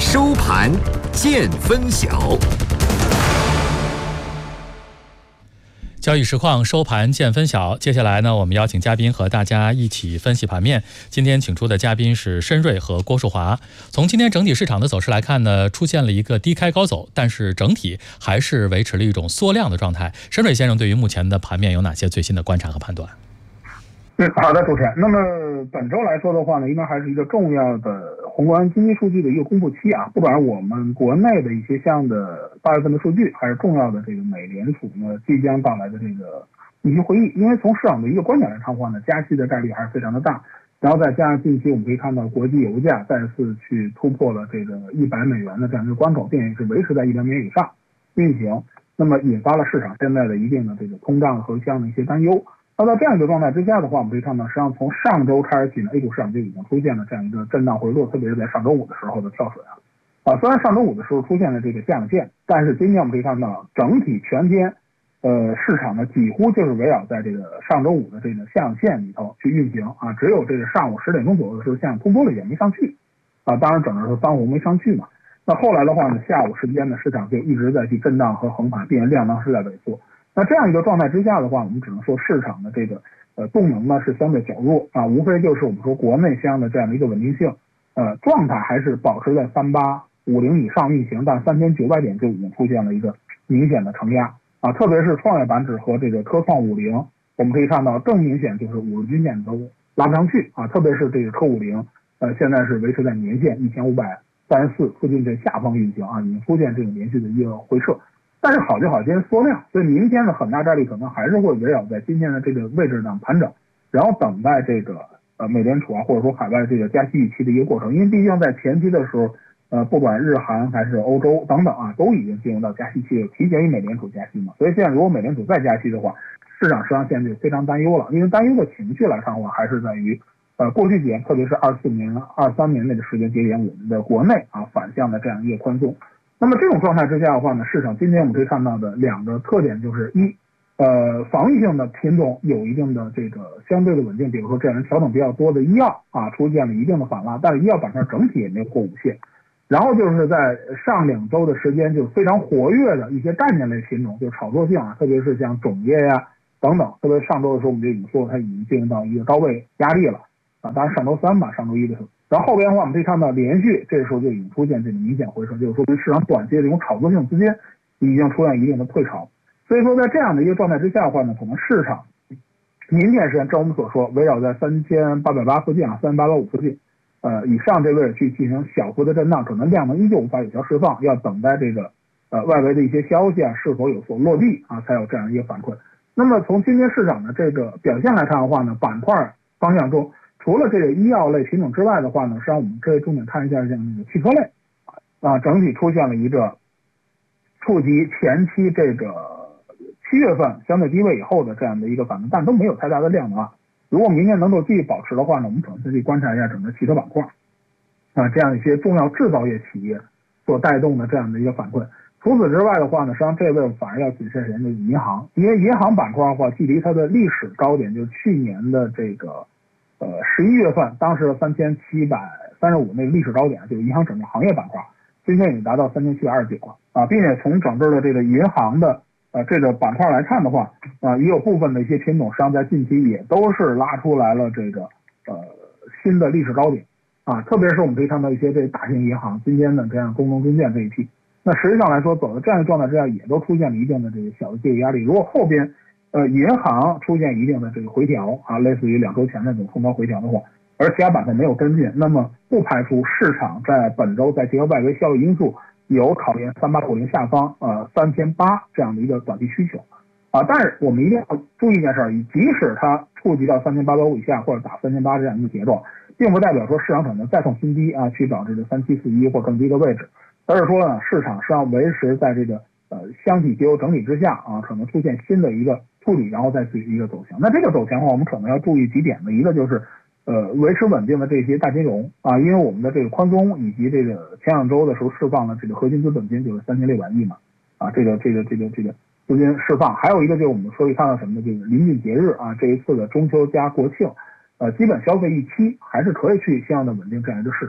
收盘见分晓。 交易实况收盘见分晓。接下来呢，我们邀请嘉宾和大家一起分析盘面。今天请出的嘉宾是申瑞和郭树华。从今天整体市场的走势来看呢，出现了一个低开高走，但是整体还是维持了一种缩量的状态。申瑞先生对于目前的盘面有哪些最新的观察和判断？ 好的，主持人。那么本周来说的话呢，应该还是一个重要的宏观经济数据的一个公布期啊。不管是我们国内的一些项的8月份的数据，还是重要的这个美联储呢即将到来的这个议息会议，因为从市场的一个观点来看的话呢，加息的概率还是非常的大。然后再加上近期我们可以看到国际油价再次去突破了这个100美元的这样一个关口，并且是维持在100美元以上运行，那么引发了市场现在的一定的这个通胀和相应的一些担忧。那在这样一个状态之下的话，我们可以看到，实际上从上周开始起呢 ，A 股市场就已经出现了这样一个震荡回落，特别是在上周五的时候的跳水虽然上周五的时候出现了这个下影线，但是今天我们可以看到，整体全天，市场呢几乎就是围绕在这个上周五的这个下影线里头去运行只有这个上午10点钟左右的时候下影突破了也没上去当然整个是翻红没上去嘛。那后来的话呢，下午时间呢，市场就一直在去震荡和横盘，并且量能是在萎缩。那这样一个状态之下的话，我们只能说市场的这个动能呢是相对较弱无非就是我们说国内相应的这样的一个稳定性状态还是保持在3850以上运行，但3900点就已经出现了一个明显的承压特别是创业板指和这个科创50，我们可以看到更明显就是50均线都拉不上去特别是这个科50现在是维持在年线1534附近这下方运行已经出现这种连续的一个回撤。但是好就好，今天缩量，所以明天的很大概率可能还是会围绕在今天的这个位置上盘整，然后等待这个美联储或者说海外这个加息预期的一个过程。因为毕竟在前期的时候，不管日韩还是欧洲等等都已经进入到加息期了，提前于美联储加息嘛。所以现在如果美联储再加息的话，市场实际上现在就非常担忧了，因为担忧的情绪来看的话，还是在于过去几年，特别是24年、23年那个时间节点，我们的国内反向的这样一个宽松。那么这种状态之下的话呢，市场今天我们可以看到的两个特点就是防御性的品种有一定的这个相对的稳定，比如说这样调整比较多的医药出现了一定的反拉，但是医药板块整体也没有过5线。然后就是在上2周的时间就非常活跃的一些概念类品种，就炒作性特别是像种业呀等等，特别上周的时候我们就已经说它已经进入到一个高位压力了当然上周3吧，上周1的时候。然后后边的话，我们可以看到连续这个时候就已经出现这种明显回撤，就是说对市场短期的这种炒作性资金已经出现一定的退潮。所以说在这样的一个状态之下的话呢，可能市场明天时间，正我们所说，围绕在3880附近3885附近以上这位去进行小幅的震荡，可能量能依旧无法有效释放，要等待这个外围的一些消息是否有所落地才有这样一个反馈。那么从今天市场的这个表现来看的话呢，板块方向中除了这个医药类品种之外的话呢，实际上我们可以重点看一下像那个汽车类整体出现了一个触及前期这个7月份相对低位以后的这样的一个反弹，但都没有太大的量能如果明天能够继续保持的话呢，我们可能去观察一下整个汽车板块这样一些重要制造业企业所带动的这样的一个反馈。除此之外的话呢，实际上这位反而要谨慎人的银行，因为银行板块的话，距离它的历史高点，就是去年的这个11月份，当时的3735那个历史高点，就是银行整个行业板块，今天已经达到3729了并且从整个的这个银行的这个板块来看的话也有部分的一些品种实际上在近期也都是拉出来了这个新的历史高点特别是我们可以看到一些这大型银行今天的这样工农中建这一批，那实际上来说走到这样的状态之下，也都出现了一定的这个小的介入压力。如果后边银行出现一定的这个回调类似于2周前那种冲高回调的话，而其他板块没有跟进，那么不排除市场在本周再结合外围效应因素有考验3850下方3800这样的一个短期需求但是我们一定要注意一件事，即使它触及到3885以下或者打3800这样一个节奏，并不代表说市场可能再创新低去找这个3741或更低的位置，而是说呢，市场是要维持在这个箱体结构整理之下可能出现新的一个处理，然后再是一个走强。那这个走强的话，我们可能要注意几点的，一个就是维持稳定的这些大金融因为我们的这个宽松以及这个前2周的时候释放了这个核心资本金就是3600亿嘛这个资金释放。还有一个就是我们可以看到什么呢？就是临近节日这一次的中秋加国庆基本消费预期还是可以去相应的稳定这样一个市场。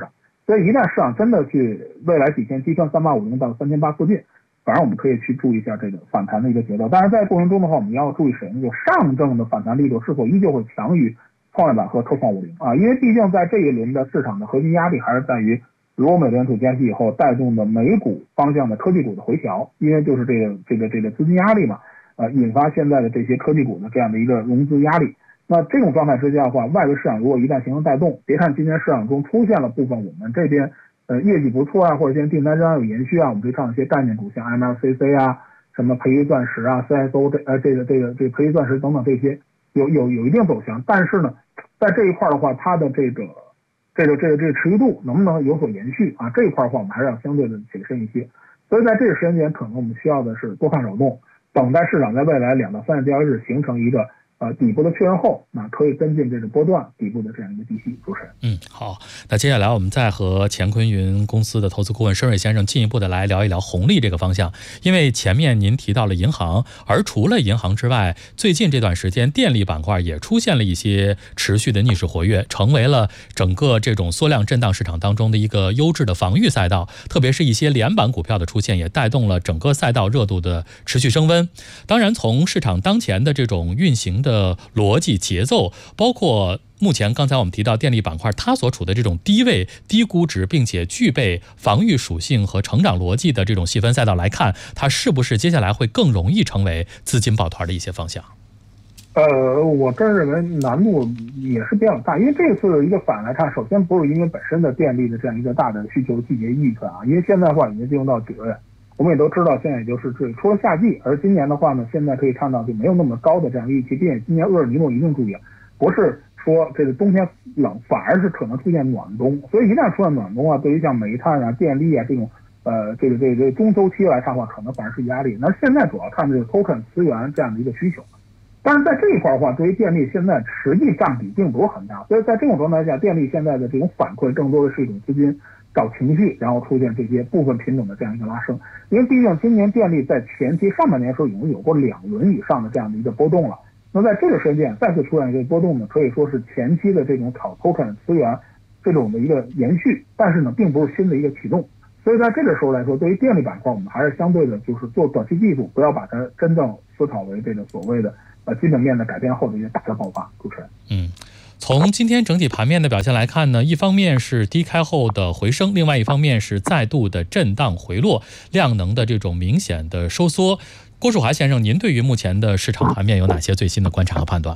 所以一旦市场真的去未来几天击穿3850到3800附近，反而我们可以去注意一下这个反弹的一个节奏。当然在过程中的话，我们要注意什么？就上证的反弹力度是否依旧会强于创业板和科创50啊？因为毕竟在这一轮的市场的核心压力还是在于，如果美联储加息以后带动的美股方向的科技股的回调，因为就是这个资金压力嘛，引发现在的这些科技股的这样的一个融资压力。那这种状态之下的话，外围市场如果一旦形成带动，别看今天市场中出现了部分我们这边业绩不错啊，或者现在订单仍然有延续啊，我们可以看一些概念股，像 MLCC 啊，什么培育钻石啊 ，CSO 这个培育钻石等等这些有一定走强，但是呢，在这一块的话，它的这个持续度能不能有所延续啊？这一块的话，我们还是要相对的谨慎一些。所以在这个时间点，可能我们需要的是多看扰动，等待市场在未来2到3个交易日形成一个底部的确认后，那可以跟进这个波段底部的这样一个继续。主持人， 好，那接下来我们再和乾坤云公司的投资顾问申瑞先生进一步的来聊一聊红利这个方向。因为前面您提到了银行，而除了银行之外，最近这段时间电力板块也出现了一些持续的逆势活跃，成为了整个这种缩量震荡市场当中的一个优质的防御赛道。特别是一些连板股票的出现，也带动了整个赛道热度的持续升温。当然，从市场当前的这种运行的逻辑节奏，包括目前刚才我们提到电力板块它所处的这种低位低估值并且具备防御属性和成长逻辑的这种细分赛道来看，它是不是接下来会更容易成为资金抱团的一些方向？ 我个人认为难度也是比较大，因为这次一个反来看，首先不是因为本身的电力的这样一个大的需求季节预测啊，因为现在的话已经进入到9月，我们也都知道现在也就是出了夏季，而今年的话呢，现在可以看到就没有那么高的这样预期，并且今年厄尔尼诺一定注意，不是说这个冬天冷，反而是可能出现暖冬，所以一旦出现暖冬啊，对于像煤炭啊、电力啊这种这个中周期来看的话，可能反而是压力。那现在主要看这个 token 资源这样的一个需求。但是在这一块的话，对于电力现在实际占比并不是很大，所以在这种状态下，电力现在的这种反馈更多的是一种资金找情绪，然后出现这些部分品种的这样一个拉升。因为毕竟今年电力在前期上半年的时候已经有过2轮以上的这样的一个波动了，那在这个时间点再次出现一个波动呢，可以说是前期的这种炒 token 资源这种的一个延续，但是呢，并不是新的一个启动。所以在这个时候来说，对于电力板块，我们还是相对的就是做短期技术，不要把它真正思考为这个所谓的基本面的改变后的一个大的爆发。主持人， 从今天整体盘面的表现来看呢，一方面是低开后的回升，另外一方面是再度的震荡回落，量能的这种明显的收缩。郭树华先生，您对于目前的市场盘面有哪些最新的观察和判断？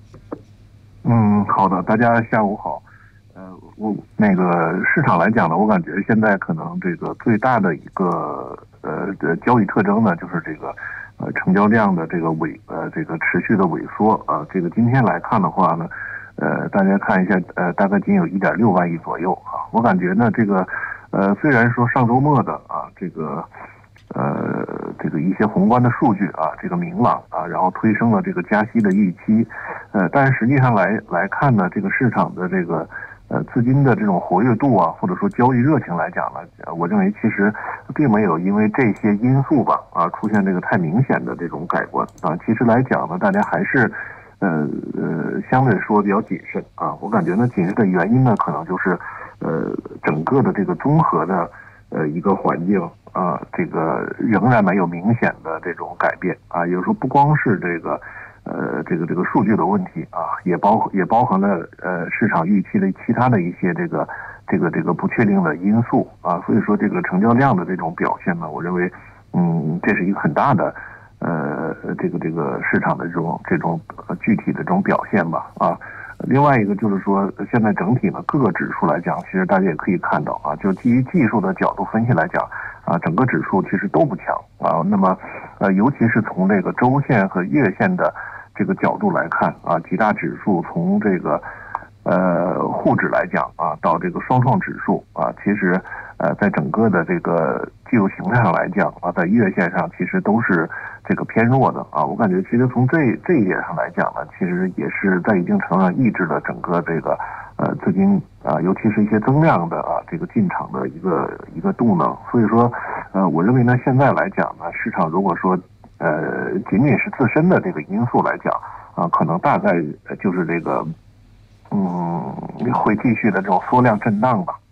好的，大家下午好。我那个市场来讲呢，我感觉现在可能这个最大的一个交易特征呢，就是这个成交量的这个这个持续的萎缩啊。这个今天来看的话呢，大家看一下，大概仅有1.6万亿左右啊。我感觉呢，这个虽然说上周末的啊这个一些宏观的数据啊，这个明朗啊，然后推升了这个加息的预期，但是实际上来看呢，这个市场的这个资金的这种活跃度啊，或者说交易热情来讲呢，我认为其实并没有因为这些因素吧啊出现这个太明显的这种改观啊。其实来讲呢，大家还是相对说比较谨慎啊。我感觉呢，谨慎的原因呢，可能就是整个的这个综合的一个环境啊，这个仍然没有明显的这种改变啊。也就是说，不光是这个数据的问题啊，也包含了市场预期的其他的一些这个不确定的因素啊。所以说，这个成交量的这种表现呢，我认为这是一个很大的这个市场的这种具体的这种表现吧啊。另外一个就是说，现在整体呢各个指数来讲，其实大家也可以看到啊，就基于技术的角度分析来讲啊，整个指数其实都不强啊。那么尤其是从这个周线和月线的这个角度来看啊，几大指数从这个沪指来讲啊，到这个双创指数啊，其实在整个的这个技术形态上来讲啊，在月线上其实都是这个偏弱的啊。我感觉其实从这一点上来讲呢，其实也是在一定程度上抑制了整个这个资金啊，尤其是一些增量的啊这个进场的一个动能。所以说我认为呢，现在来讲呢，市场如果说仅仅是自身的这个因素来讲啊，可能大概就是这个会继续的这种缩量震荡吧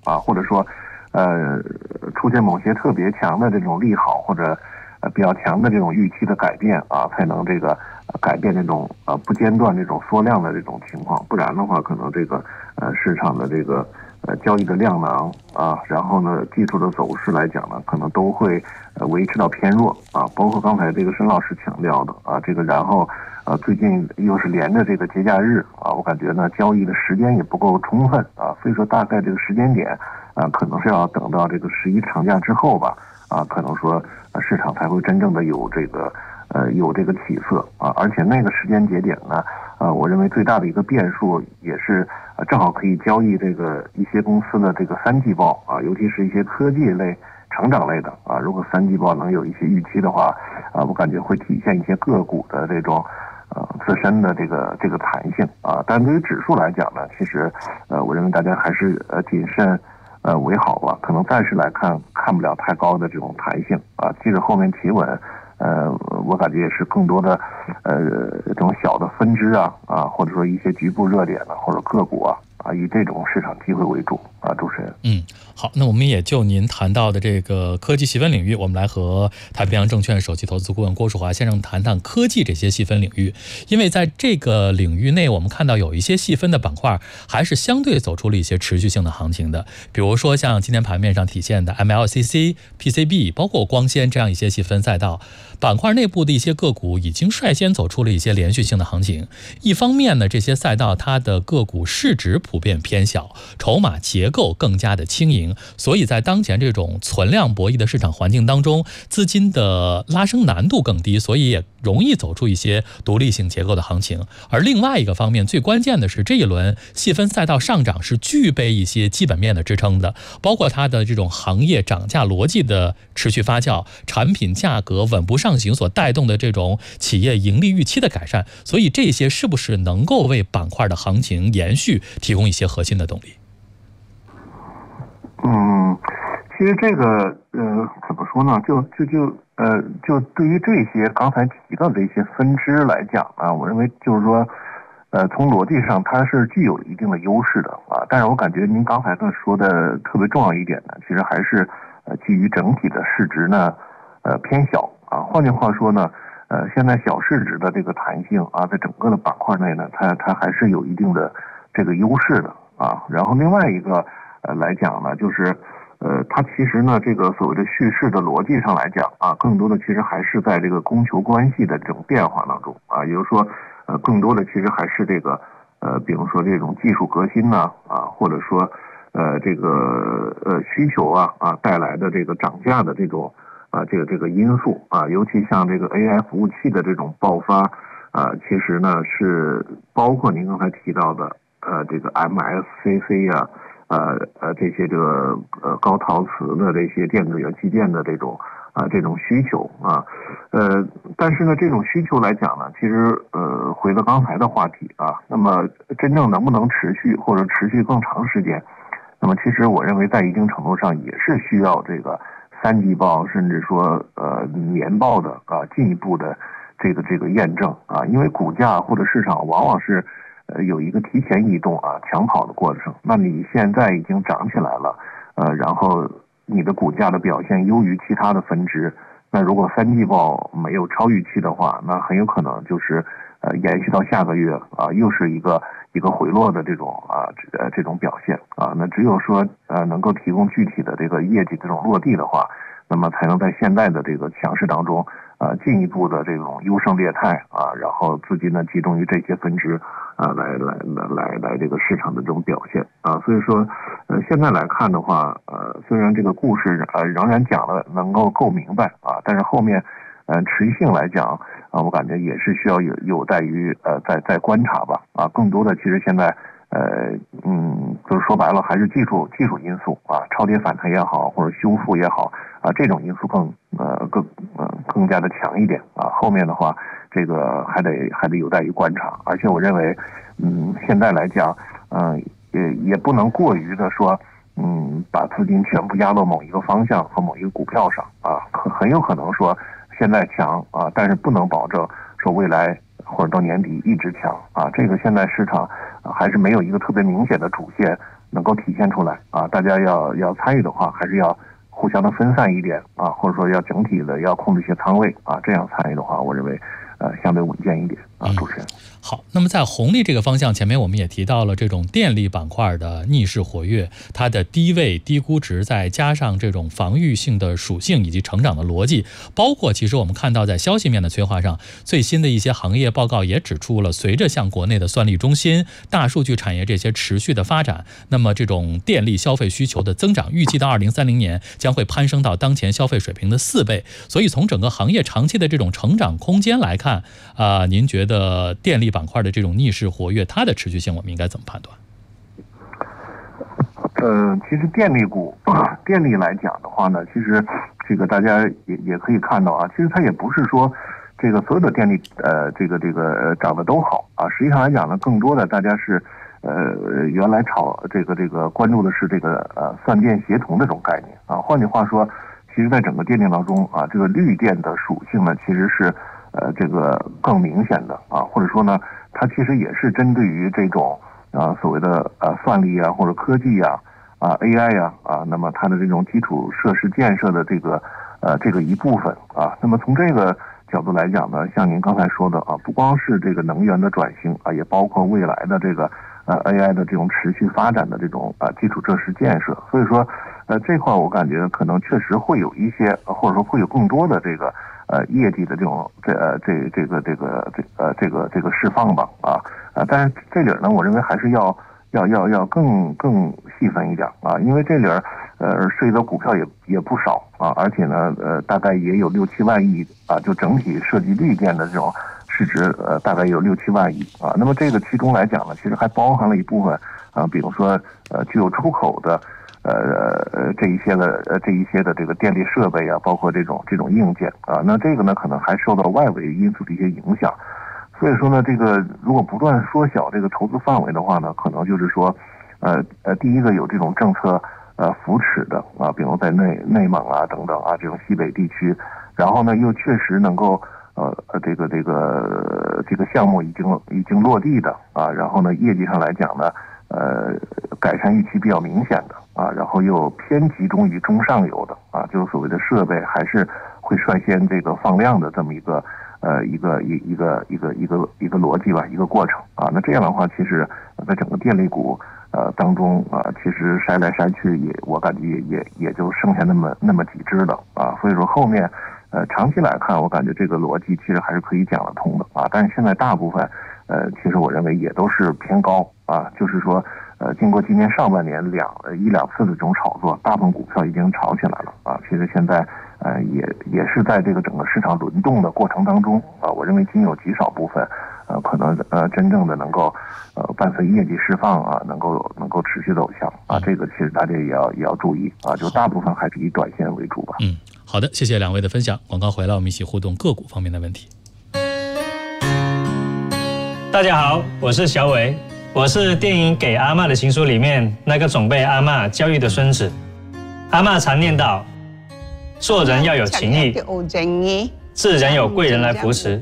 啊，或者说出现某些特别强的这种利好或者比较强的这种预期的改变啊，才能这个改变这种不间断这种缩量的这种情况，不然的话可能这个市场的这个交易的量能啊，然后呢技术的走势来讲呢，可能都会维持到偏弱啊，包括刚才这个申老师强调的啊，这个然后最近又是连着这个节假日啊，我感觉呢交易的时间也不够充分啊，所以说大概这个时间点可能是要等到这个11长假之后吧啊，可能说市场才会真正的有这个起色啊，而且那个时间节点呢，我认为最大的一个变数也是正好可以交易这个一些公司的这个3季报啊，尤其是一些科技类、成长类的啊，如果3季报能有一些预期的话啊，我感觉会体现一些个股的这种自身的这个弹性啊。但对于指数来讲呢，其实我认为大家还是谨慎为好吧，可能暂时来看不了太高的这种弹性啊，即使后面企稳。我感觉也是更多的这种小的分支啊，或者说一些局部热点的或者个股啊，以这种市场机会为主啊。主持人， 好，那我们也就您谈到的这个科技细分领域，我们来和太平洋证券首席投资顾问郭树华先生谈谈科技这些细分领域。因为在这个领域内，我们看到有一些细分的板块还是相对走出了一些持续性的行情的，比如说像今天盘面上体现的 MLCC、PCB， 包括光纤这样一些细分赛道。板块内部的一些个股已经率先走出了一些连续性的行情。一方面呢，这些赛道它的个股市值普遍偏小，筹码结构更加的轻盈，所以在当前这种存量博弈的市场环境当中，资金的拉升难度更低，所以也容易走出一些独立性结构的行情。而另外一个方面，最关键的是这一轮细分赛道上涨是具备一些基本面的支撑的，包括它的这种行业涨价逻辑的持续发酵，产品价格稳步上行所带动的这种企业盈利预期的改善，所以这些是不是能够为板块的行情延续提供一些核心的动力？ 其实这个怎么说呢？就对于这些刚才提到的这些分支来讲呢，我认为就是说，从逻辑上它是具有一定的优势的啊。但是我感觉您刚才说的特别重要一点呢，其实还是基于整体的市值呢偏小啊。换句话说呢，现在小市值的这个弹性啊，在整个的板块内呢，它还是有一定的这个优势的啊。然后另外一个来讲呢，就是它其实呢，这个所谓的叙事的逻辑上来讲啊，更多的其实还是在这个供求关系的这种变化当中啊，也就是说，更多的其实还是这个比如说这种技术革新呢或者说这个需求带来的这个涨价的这种这个因素啊，尤其像这个 AI 服务器的这种爆发其实呢是包括您刚才提到的这个 MLCC 这些这个高陶瓷的这些电子元器件的这种需求但是呢，这种需求来讲呢，其实回到刚才的话题那么真正能不能持续或者持续更长时间，那么其实我认为在一定程度上也是需要这个3季报甚至说年报的进一步的这个验证因为股价或者市场往往是有一个提前移动抢跑的过程。那你现在已经涨起来了然后你的股价的表现优于其他的分支，那如果3季报没有超预期的话，那很有可能就是延续到下个月又是一个回落的这种表现那只有说能够提供具体的这个业绩这种落地的话，那么才能在现在的这个强势当中进一步的这种优胜劣汰然后资金呢集中于这些分支来这个市场的这种表现所以说现在来看的话虽然这个故事仍然讲的能够明白但是后面持续性来讲我感觉也是需要有待于再观察吧更多的其实现在就是说白了还是技术因素超跌反弹也好或者修复也好这种因素更加的强一点后面的话这个还得有待于观察。而且我认为现在来讲也不能过于的说把资金全部压到某一个方向和某一个股票上很有可能说现在强但是不能保证说未来或者到年底一直强这个现在市场还是没有一个特别明显的主线能够体现出来啊。大家要参与的话，还是要互相的分散一点啊，或者说要整体的要控制一些仓位啊，这样参与的话，我认为相对稳健一点啊。主持人。 好，那么在红利这个方向，前面我们也提到了这种电力板块的逆势活跃，它的低位、低估值，再加上这种防御性的属性以及成长的逻辑，包括其实我们看到在消息面的催化上，最新的一些行业报告也指出了，随着像国内的算力中心、大数据产业这些持续的发展，那么这种电力消费需求的增长，预计到2030年将会攀升到当前消费水平的4倍。所以从整个行业长期的这种成长空间来看，您觉得电力板块的这种逆势活跃，它的持续性我们应该怎么判断？ 其实电力股，电力来讲的话呢，其实这个大家也可以看到啊，其实它也不是说这个所有的电力这个涨得都好啊。实际上来讲呢，更多的大家是原来这个关注的是这个算电协同这种概念啊。换句话说，其实在整个电力当中啊，这个绿电的属性呢，其实是这个更明显的啊，或者说呢，它其实也是针对于这种所谓的算力啊，或者科技啊AI 啊那么它的这种基础设施建设的这个一部分啊。那么从这个角度来讲呢，像您刚才说的啊，不光是这个能源的转型啊，也包括未来的这个AI 的这种持续发展的这种基础设施建设。所以说这块我感觉可能确实会有一些，或者说会有更多的这个业绩的这种这个释放吧但是这里呢，我认为还是要更细分一点啊，因为这里涉及的股票也不少啊，而且呢大概也有6-7万亿啊，就整体涉及绿电的这种市值大概有6-7万亿啊。那么这个其中来讲呢，其实还包含了一部分比如说具有出口的这一些的这个电力设备啊，包括这种硬件啊，那这个呢可能还受到外围因素的一些影响。所以说呢，这个如果不断缩小这个投资范围的话呢，可能就是说第一个有这种政策扶持的啊，比如在内蒙啊等等啊这种西北地区，然后呢又确实能够这个项目已经落地的啊，然后呢业绩上来讲呢改善预期比较明显的啊，然后又偏集中于中上游的啊，就是所谓的设备还是会率先这个放量的这么一个逻辑吧，一个过程啊。那这样的话，其实在整个电力股当中啊，其实筛来筛去我感觉也就剩下那么几只了啊。所以说后面长期来看，我感觉这个逻辑其实还是可以讲得通的啊。但是现在大部分其实我认为也都是偏高啊，就是说经过今年上半年一两次的这种炒作，大部分股票已经炒起来了啊。其实现在也是在这个整个市场轮动的过程当中啊，我认为仅有极少部分可能真正的能够伴随业绩释放啊，能够持续走向啊，这个其实大家也要注意啊，就大部分还是以短线为主吧。 好的，谢谢两位的分享。广告回来，我们一起互动个股方面的问题。 大家好，我是小伟，我是电影《给阿嬷的情书》里面那个总被阿嬷教育的孙子。阿嬷常念叨，做人要有情义，自然有贵人来扶持。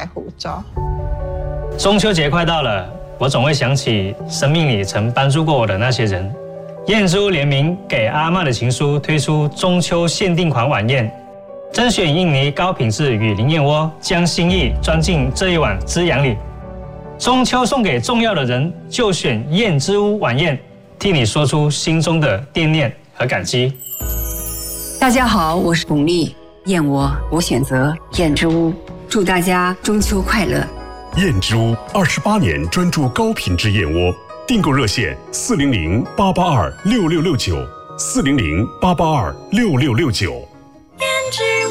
中秋节快到了，我总会想起生命里曾帮助过我的那些人。燕之屋联名《给阿嬷的情书》推出中秋限定款晚宴，甄选印尼高品质雨林燕窝，将心意装进这一碗滋养里。中秋送给重要的人，就选燕之屋晚宴，替你说出心中的惦念和感激。 大家好，我是巩俐，燕窝我选择燕之屋，祝大家中秋快乐。 燕之屋28年专注高品质燕窝，订购热线400-882-6669，400-882-6669。 燕之屋。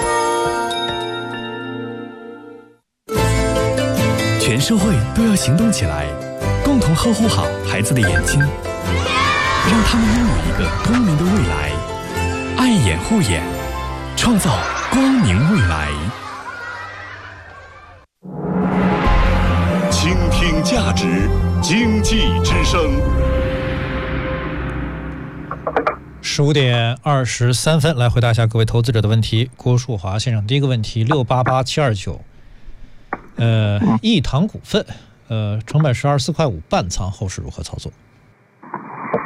全社会都要行动起来，共同呵护好孩子的眼睛，让他们拥有一个光明的未来。爱眼护眼，创造光明未来。 倾听价值，经济之声。 15点23分，来回答一下各位投资者的问题。郭树华先生，第一个问题，688729，益堂股份，成本是24.5块，半仓，后市如何操作？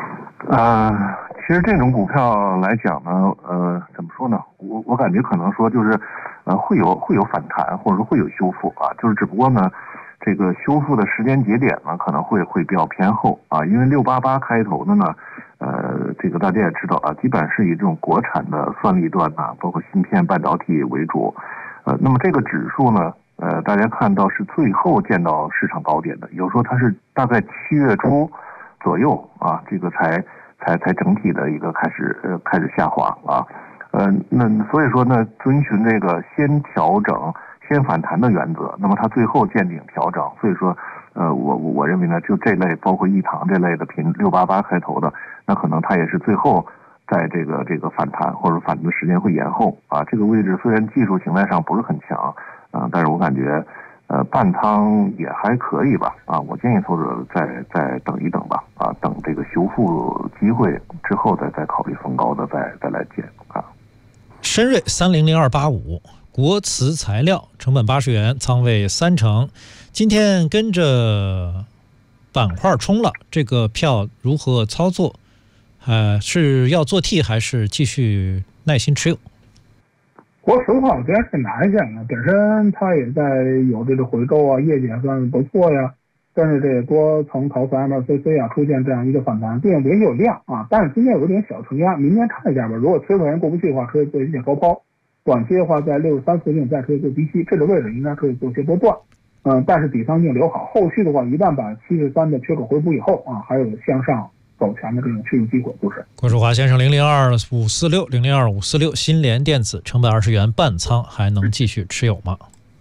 其实这种股票来讲呢，怎么说呢？我感觉可能说就是，会有反弹，或者说会有修复啊，就是只不过呢，这个修复的时间节点呢可能会比较偏后啊，因为688开头的呢，这个大家也知道啊，基本是以这种国产的算力端啊，包括芯片、半导体为主，那么这个指数呢，大家看到是最后见到市场高点的，有时候它是大概7月初左右啊，这个才整体的一个开始下滑啊，那所以说呢，遵循这个先调整先反弹的原则，那么它最后见顶调整，所以说我认为呢，就这类包括亿唐这类的688开头的，那可能它也是最后在这个反弹或者反弹的时间会延后啊，这个位置虽然技术形态上不是很强但是我感觉半仓也还可以吧啊，我建议投资者再等一等吧啊，等这个修复机会之后再考虑逢高的再来减啊。 深瑞300285，国瓷材料成本80元，仓位30%，今天跟着板块冲了，这个票如何操作？是要做 T 还是继续耐心持有？ 国瓷的话，我觉得是难一些的，本身它也在有这个回购啊，业绩也算是不错呀，但是这个多层陶瓷 MLCC 啊出现这样一个反弹，并且有量啊，但是今天有点小承压，明天看一下吧。如果催款人过不去的话，可以做一些高抛，短期的话在63附近再可以做低吸，这个位置应该可以做些波段，但是底仓性留好，后续的话一旦把73的缺口回补以后啊，还有向上走强的这种持续机会，就是。 郭树华先生002546新联电子成本20元半仓，还能继续持有吗？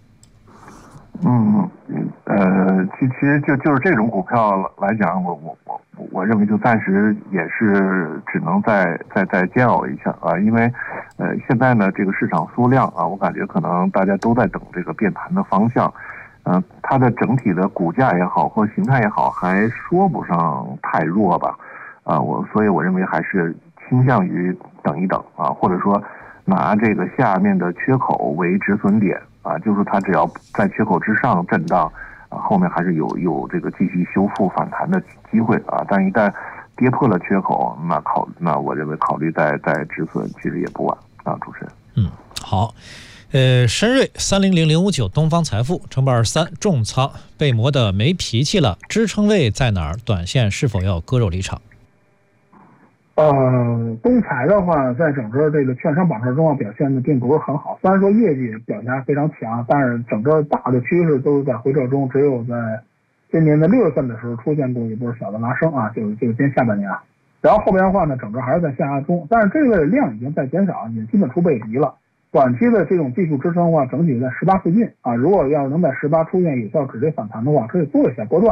其实就是这种股票来讲，我认为就暂时也是只能再煎熬一下啊，因为现在呢这个市场缩量啊，我感觉可能大家都在等这个变盘的方向，它的整体的股价也好或形态也好，还说不上太弱吧。所以我认为还是倾向于等一等啊，或者说拿这个下面的缺口为止损点啊，就是它只要在缺口之上震荡后面还是有这个继续修复反弹的机会啊，但一旦跌破了缺口，那我认为考虑再止损其实也不晚啊，主持人。 好。深瑞300059东方财富成本23重仓，被磨得没脾气了，支撑位在哪儿？短线是否要割肉离场？ 东财的话，在整个这个券商板块中表现的并不是很好。虽然说业绩表现非常强，但是整个大的趋势都是在回撤中，只有在今年的6月份的时候出现过一波小的拉升啊，就是今年下半年啊。然后后边的话呢，整个还是在下压中，但是这个量已经在减少，也基本出背离了。短期的这种技术支撑的话，整体在18附近啊，如果要是能在18出现有效止跌反弹的话，可以做一下波段。